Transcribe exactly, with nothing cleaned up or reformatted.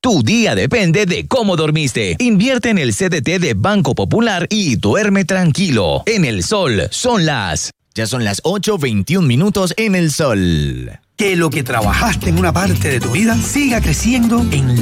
Tu día depende de cómo dormiste. Invierte en el C D T de Banco Popular y duerme tranquilo. En El Sol son las... Ya son las ocho veintiún minutos en El Sol. Que lo que trabajaste en una parte de tu vida siga creciendo en